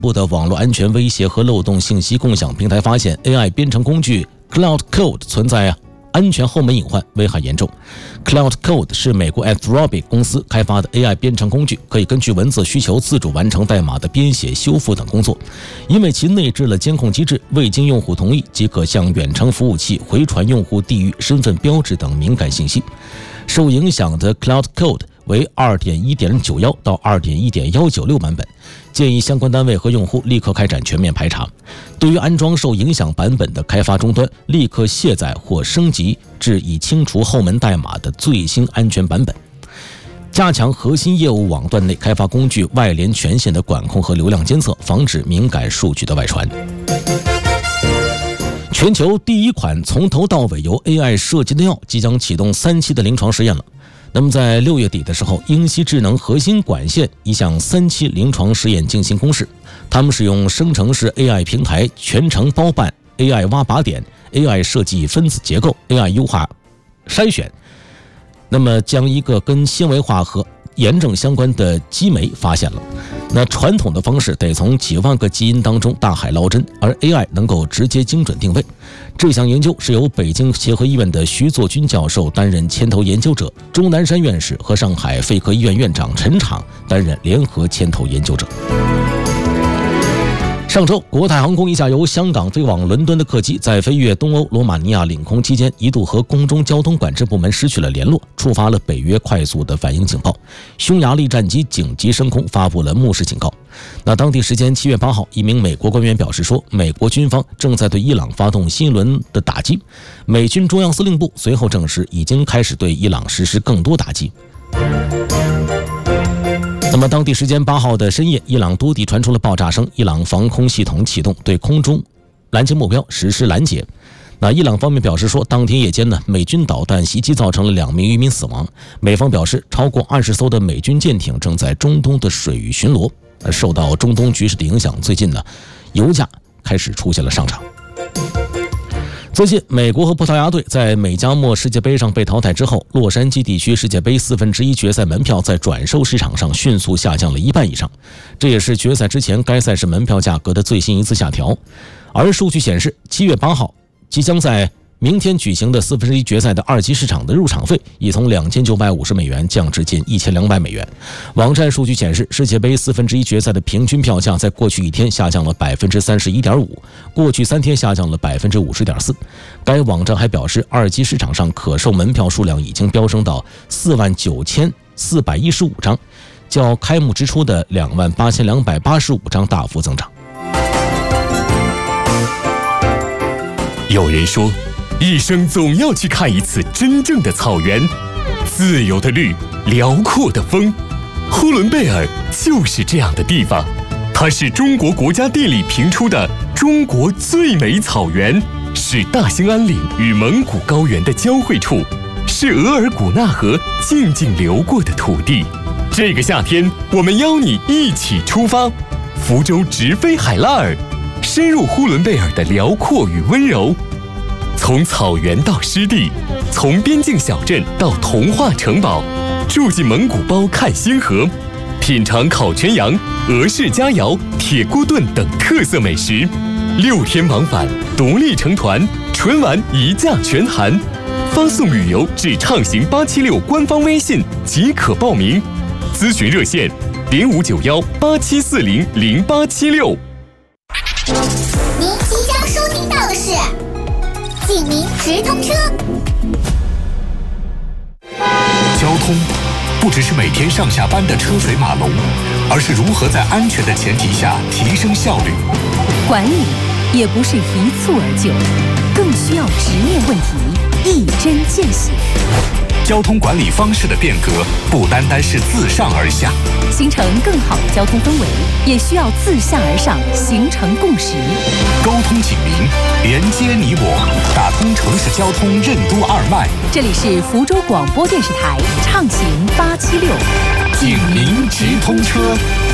部的网络安全威胁和漏洞信息共享平台发现 AI 编程工具 Cloud Code 存在安全后门隐患，危害严重。Cloud Code 是美国 Anthropic 公司开发的 AI 编程工具，可以根据文字需求自主完成代码的编写、修复等工作。因为其内置了监控机制，未经用户同意即可向远程服务器回传用户地域、身份标志等敏感信息。受影响的 Cloud Code 为 2.1.91 到 2.1.196 版本，建议相关单位和用户立刻开展全面排查。对于安装受影响版本的开发终端，立刻卸载或升级至已清除后门代码的最新安全版本。加强核心业务网段内开发工具外联权限的管控和流量监测，防止敏感数据的外传。全球第一款从头到尾由 AI 设计的药即将启动3期的临床实验了。那么在6月底的时候，英熙智能核心管线一项3期临床实验进行公示，他们使用生成式 AI 平台全程包办 AI 挖靶点、AI 设计分子结构、AI 优化筛选，那么将一个跟纤维化和炎症相关的激酶发现了。那传统的方式得从几万个基因当中大海捞针，而 AI 能够直接精准定位。这项研究是由北京协和医院的徐作军教授担任牵头研究者，钟南山院士和上海肺科医院院长陈畅担任联合牵头研究者。上周，国泰航空一架由香港飞往伦敦的客机在飞越东欧罗马尼亚领空期间，一度和空中交通管制部门失去了联络，触发了北约快速的反应警报。匈牙利战机紧急升空，发布了目视警告。那当地时间7月8号，一名美国官员表示说，美国军方正在对伊朗发动新一轮的打击。美军中央司令部随后证实，已经开始对伊朗实施更多打击。那么当地时间8号的深夜，伊朗多地传出了爆炸声，伊朗防空系统启动，对空中拦截目标实施拦截。那伊朗方面表示说，当天夜间呢，美军导弹袭击造成了2名渔民死亡。美方表示，超过20艘的美军舰艇正在中东的水域巡逻。而受到中东局势的影响，最近呢，油价开始出现了上涨。最近，美国和葡萄牙队在美加墨世界杯上被淘汰之后，洛杉矶地区世界杯1/4决赛门票在转售市场上迅速下降了1半以上，这也是决赛之前该赛事门票价格的最新一次下调。而数据显示，7月8号即将在明天举行的1/4决赛的2级市场的入场费已从2950美元降至近1200美元。网站数据显示，世界杯1/4决赛的平均票价在过去1天下降了31.5%，过去3天下降了50.4%。该网站还表示，2级市场上可售门票数量已经飙升到49415张，较开幕之初的28285张大幅增长。 有人说，一生总要去看一次真正的草原，自由的绿，辽阔的风。呼伦贝尔就是这样的地方，它是中国国家地理评出的中国最美草原，是大兴安岭与蒙古高原的交汇处，是额尔古纳河静静流过的土地。这个夏天，我们邀你一起出发，福州直飞海拉尔，深入呼伦贝尔的辽阔与温柔。从草原到湿地，从边境小镇到童话城堡，住进蒙古包看星河，品尝烤全羊、俄式佳肴、铁锅炖等特色美食。6天往返，独立成团，纯玩一价全含。发送旅游至畅行876官方微信即可报名。咨询热线059187400876。 您即将收听到的是警民直通车。 交通不只是每天上下班的车水马龙，而是如何在安全的前提下提升效率。 管理也不是一蹴而就，更需要直面问题，一针见血。 交通管理方式的变革不单单是自上而下， 形成更好的交通氛围，也需要自下而上形成共识。 沟通警民，连接你我，打通城市交通任督二脉。 这里是福州广播电视台畅行876 警民直通车。